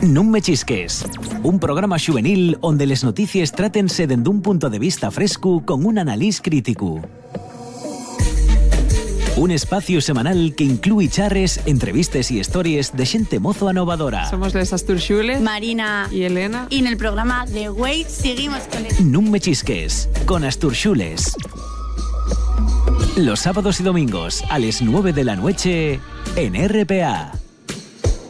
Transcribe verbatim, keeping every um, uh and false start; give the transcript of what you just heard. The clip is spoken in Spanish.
Non me chisques, un programa juvenil onde les notícies trátense dende un punto de vista fresco con un analís crítico. Un espacio semanal que incluye charres, entrevistas y historias de xente mozo anovadora. Somos les Asturxules, Marina y Elena. Y en el programa de Way seguimos con el... Non me chisques, con Asturxules. Los sábados y domingos a las nueve de la noche en R P A.